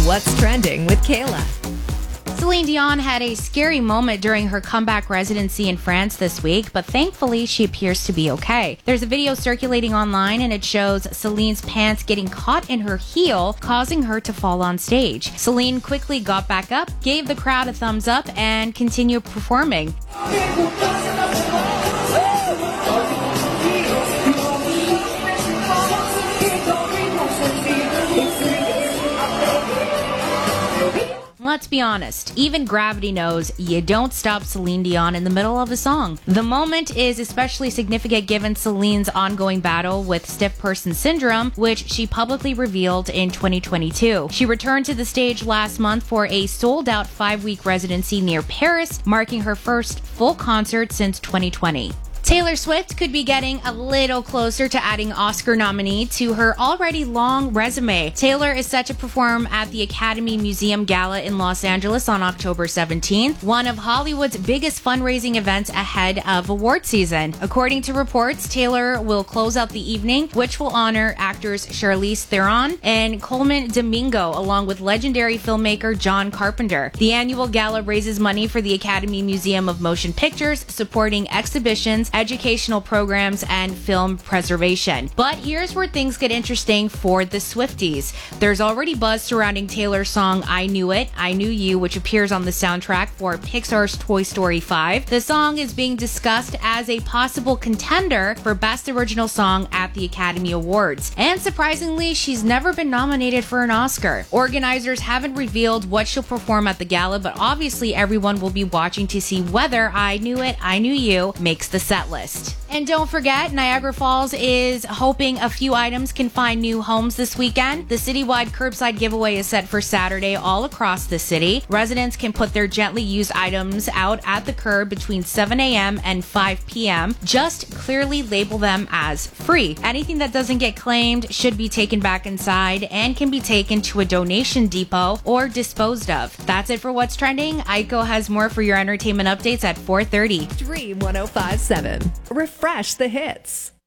What's trending with Kayla? Celine Dion had a scary moment during her comeback residency in France this week, but thankfully she appears to be okay. There's a video circulating online and it shows Celine's pants getting caught in her heel, causing her to fall on stage. Celine quickly got back up, gave the crowd a thumbs up, and continued performing. Let's be honest, even Gravity knows you don't stop Celine Dion in the middle of a song. The moment is especially significant given Celine's ongoing battle with stiff person syndrome, which she publicly revealed in 2022. She returned to the stage last month for a sold-out 5-week residency near Paris, marking her first full concert since 2020. Taylor Swift could be getting a little closer to adding Oscar nominee to her already long resume. Taylor is set to perform at the Academy Museum Gala in Los Angeles on October 17th, one of Hollywood's biggest fundraising events ahead of award season. According to reports, Taylor will close out the evening, which will honor actors Charlize Theron and Coleman Domingo, along with legendary filmmaker John Carpenter. The annual gala raises money for the Academy Museum of Motion Pictures, supporting exhibitions, educational programs, and film preservation. But here's where things get interesting for the Swifties. There's already buzz surrounding Taylor's song I Knew It, I Knew You, which appears on the soundtrack for Pixar's Toy Story 5. The song is being discussed as a possible contender for Best Original Song at the Academy Awards. And surprisingly, she's never been nominated for an Oscar. Organizers haven't revealed what she'll perform at the gala, but obviously everyone will be watching to see whether I Knew It, I Knew You makes the set list. And don't forget, Niagara Falls is hoping a few items can find new homes this weekend. The citywide curbside giveaway is set for Saturday all across the city. Residents can put their gently used items out at the curb between 7 a.m. and 5 p.m. Just clearly label them as free. Anything that doesn't get claimed should be taken back inside and can be taken to a donation depot or disposed of. That's it for What's Trending. Aiko has more for your entertainment updates at 4:30. Dream 1057. Refresh the hits.